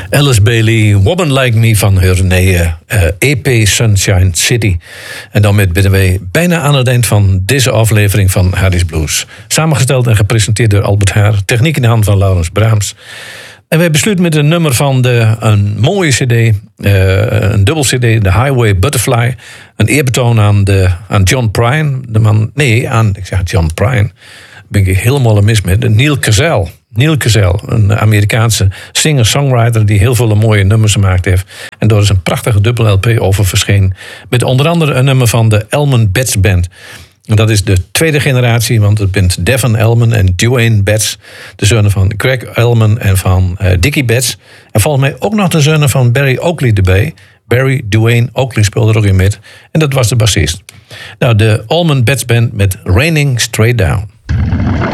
Alice Bailey, Woman Like Me van haar nieuwe EP Sunshine City. En dan ben wij bijna aan het eind van deze aflevering van Harry's Blues. Samengesteld en gepresenteerd door Albert Haar. Techniek in de hand van Laurens Braams. En wij besluiten met een nummer van een mooie cd, een dubbel cd, The Highway Butterfly. Een eerbetoon aan John Prine. Ik zeg John Prine. Daar ben ik helemaal mis met. Neil Cazell. Neil Cazell, een Amerikaanse singer-songwriter die heel veel mooie nummers gemaakt heeft. En daar is een prachtige dubbel LP over verschenen. Met onder andere een nummer van de Elman Betts Band. En dat is de tweede generatie, want het bent Devon Elman en Duane Betts. De zonen van Greg Elman en van Dickie Betts. En volgens mij ook nog de zonen van Barry Oakley erbij. Barry Duane Oakley speelde er ook in met. En dat was de bassist. Nou, de Elman Betts Band met Raining Straight Down.